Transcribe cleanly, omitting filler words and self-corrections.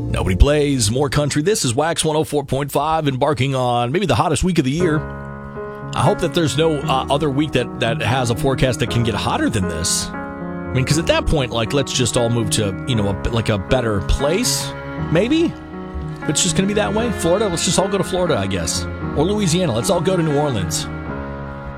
Nobody plays more country. This is Wax 104.5, embarking on maybe the hottest week of the year. I hope that there's no other week that has a forecast that can get hotter than this. I mean, because at that point, like, let's just all move to, a better place, maybe? It's just going to be that way. Florida, let's just all go to Florida, I guess. Or Louisiana, let's all go to New Orleans.